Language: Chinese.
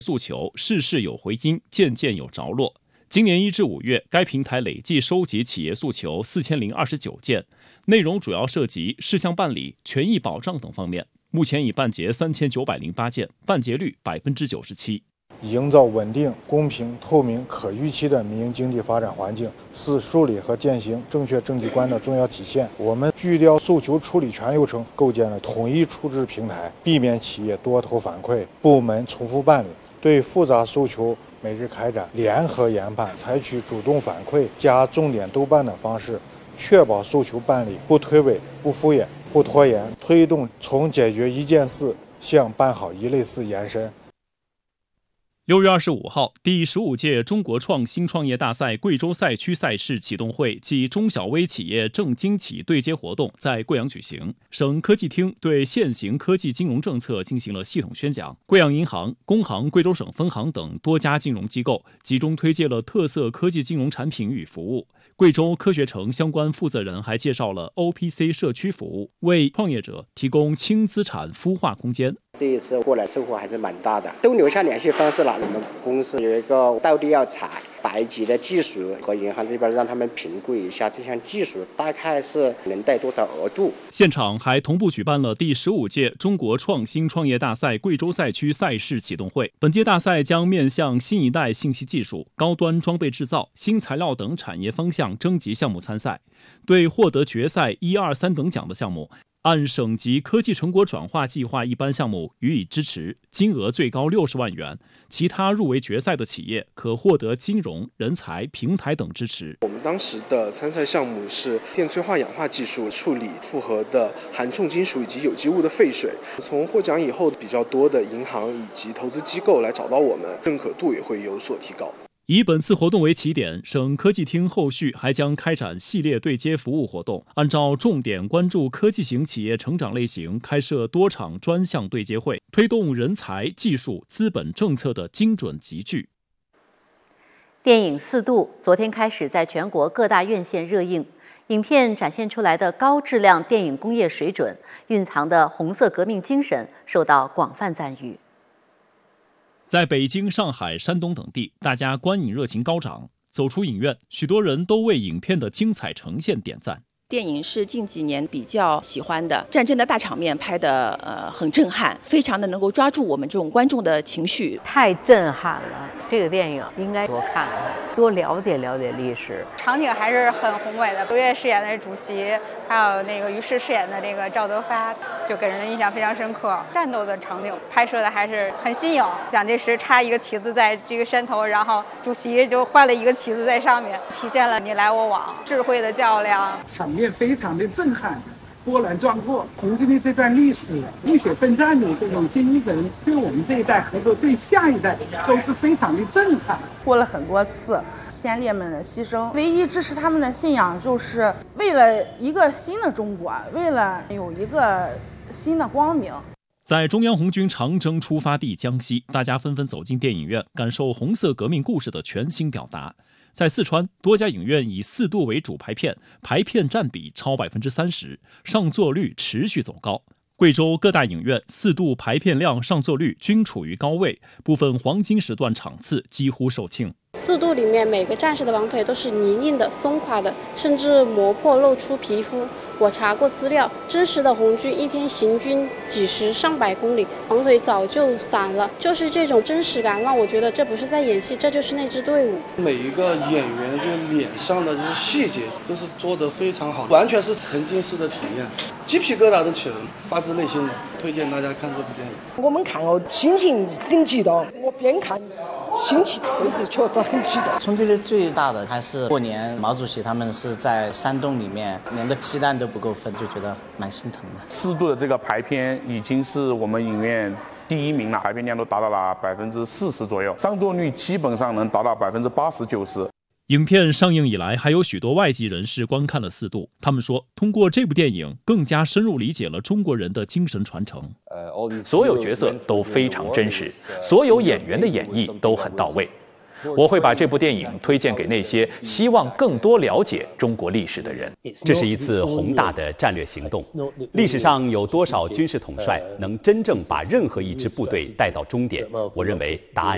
诉求事事有回音，件件有着落。今年1至5月，该平台累计收集企业诉求4029件，内容主要涉及事项办理、权益保障等方面。目前已办结3908件，办结率97%。 营造稳定、公平、透明、可预期的民营经济发展环境，是梳理和践行正确政绩观的重要体现。我们聚焦诉求处理全流程，构建了统一处置平台，避免企业多头反馈、部门重复办理。对复杂诉求每日开展联合研判，采取主动反馈加重点督办等方式，确保诉求办理不推诿、不敷衍、不拖延，推动从解决一件事向办好一类事延伸。 6月25号，第15届中国创新创业大赛贵州赛区赛事启动会暨中小微企业正经企对接活动在贵阳举行。省科技厅对现行科技金融政策进行了系统宣讲。贵阳银行、工行贵州省分行等多家金融机构集中推介了特色科技金融产品与服务。贵州科学城相关负责人还介绍了 OPC 社区服务，为创业者提供轻资产孵化空间。 这一次过来收获还是蛮大的，都留下联系方式了。我们公司有一个到地要采100级的技术，和银行这边让他们评估一下这项技术大概是能贷多少额度。 现场还同步举办了第15届中国创新创业大赛贵州赛区赛事启动会。本届大赛将面向新一代信息技术、高端装备制造、新材料等产业方向征集项目参赛，对获得决赛1、2、3等奖的项目，按省级科技成果转化计划一般项目予以支持，金额最高60万元。其他入围决赛的企业可获得金融、人才、平台等支持。 我们当时的参赛项目是电催化氧化技术，处理复合的含重金属以及有机物的废水。从获奖以后，比较多的银行以及投资机构来找到我们，认可度也会有所提高。 以本次活动为起点，省科技厅后续还将开展系列对接服务活动，按照重点关注科技型企业成长类型，开设多场专项对接会，推动人才、技术、资本政策的精准集聚。 电影《4度》昨天开始在全国各大院线热映，影片展现出来的高质量电影工业水准，蕴藏的红色革命精神受到广泛赞誉。 在北京、上海、山东等地，大家观影热情高涨。走出影院，许多人都为影片的精彩呈现点赞。 电影是近几年比较喜欢的，战争的大场面拍得很震撼，非常的能够抓住我们这种观众的情绪。 太震撼了，这个电影应该多看看，多了解了解历史。 场景还是很宏伟的，刘烨饰演的主席，还有那个于适饰演的这个赵德发，就给人印象非常深刻。战斗的场景拍摄的还是很新颖，蒋介石插一个旗子在这个山头，然后主席就换了一个旗子在上面，体现了你来我往，智慧的较量。 场面非常的震撼，波澜壮阔。同志的这段历史、浴血奋战的这种精神，对我们这一代和对下一代都是非常的震撼。 过了很多次先烈们的牺牲，唯一支持他们的信仰，就是为了一个新的中国，为了有一个新的光明。 在中央红军长征出发地江西，大家纷纷走进电影院，感受红色革命故事的全新表达。在四川，多家影院以4度为主排片，排片占比超30%，上座率持续走高。贵州各大影院4度排片量、上座率均处于高位，部分黄金时段场次几乎售罄。 4度里面每个战士的绑腿都是泥泞的、松垮的，甚至磨破露出皮肤。我查过资料，真实的红军一天行军几十上百公里，绑腿早就散了。就是这种真实感让我觉得这不是在演戏，这就是那支队伍。 每一个演员就脸上的这些细节都是做得非常好，完全是沉浸式的体验，鸡皮疙瘩都起来了，发自内心的推荐大家看这部电影。 我们看哦，心情很激动，我边看心情都是确实很激动。 冲击力最大的还是过年毛主席他们是在山洞里面，连个鸡蛋都不够分，就觉得蛮心疼的。 4度的这个排片已经是我们影院第1名了，排片量都达到了40%左右，上座率基本上能达到80%、90%。 影片上映以来，还有许多外籍人士观看了4度。他们说，通过这部电影，更加深入理解了中国人的精神传承。 所有角色都非常真实，所有演员的演绎都很到位。我会把这部电影推荐给那些希望更多了解中国历史的人。 这是一次宏大的战略行动。历史上有多少军事统帅能真正把任何一支部队带到终点？我认为答案